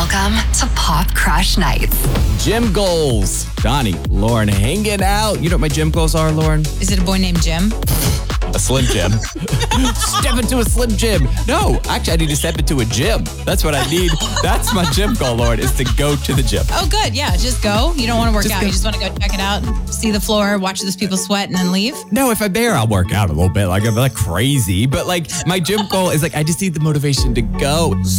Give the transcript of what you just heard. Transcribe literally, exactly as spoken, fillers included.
Welcome to Pop Crush Nights. Gym goals. Johnny, Lauren, hanging out. You know what my gym goals are, Lauren? Is it a boy named Jim? A slim gym. Step into a slim gym. No, actually, I need to step into a gym. That's what I need. That's my gym goal, Lauren, is to go to the gym. Oh, good. Yeah, just go. You don't want to work Just out. go. You just want to go check it out, see the floor, watch those people sweat, and then leave. No, if I'm there, I'll work out a little bit. Like, I'm like crazy. But like, my gym goal is like, I just need the motivation to go.